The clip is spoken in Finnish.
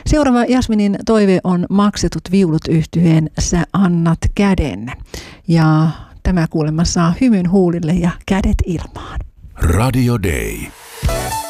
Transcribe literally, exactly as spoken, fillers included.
Seuraava Jasminin toive on Maksetut viulut -yhtyeen Sä annat käden. Ja tämä kuulemma saa hymyn huulille ja kädet ilmaan. Radio Day.